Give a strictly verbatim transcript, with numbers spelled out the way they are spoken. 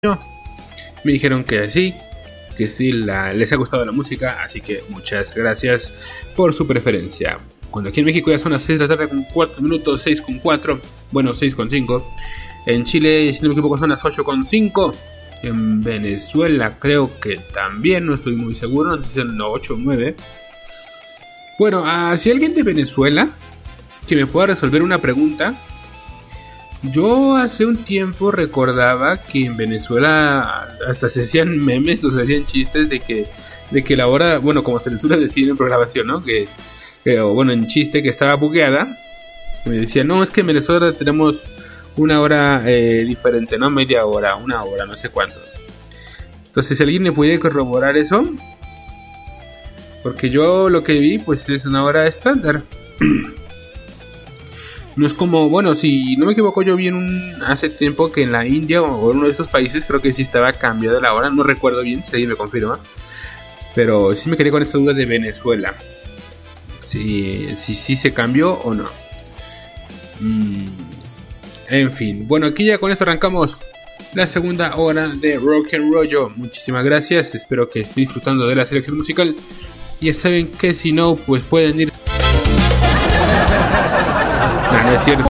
Me dijeron que sí, que sí la, les ha gustado la música, así que muchas gracias por su preferencia. Cuando aquí en México ya son las seis de la tarde con cuatro minutos, seis con cuatro, bueno, seis con cinco. En Chile, si no me equivoco, son las ocho con cinco. En Venezuela creo que también, no estoy muy seguro, no sé si son las ocho o nueve. Bueno, uh, si alguien de Venezuela que me pueda resolver una pregunta. Yo hace un tiempo recordaba que en Venezuela hasta se hacían memes o se hacían chistes de que, de que la hora, bueno, como se les suele decir en programación, ¿no? Que, que o bueno, en chiste, que estaba bugueada. Me decían, no, es que en Venezuela tenemos una hora eh, diferente, ¿no? Media hora, una hora, no sé cuánto. Entonces, si alguien me pudiera corroborar eso, porque yo lo que vi, pues es una hora estándar. No es como, bueno, si no me equivoco, yo vi en un, hace tiempo que en la India o en uno de estos países creo que sí estaba cambiada la hora. No recuerdo bien, si alguien me confirma. Pero sí me quedé con esta duda de Venezuela. Si sí si, si se cambió o no. Mm, en fin, bueno, aquí ya con esto arrancamos la segunda hora de Rock and Rollo. Muchísimas gracias, espero que estén disfrutando de la selección musical. Y ya saben que si no, pues pueden ir... No, no es cierto.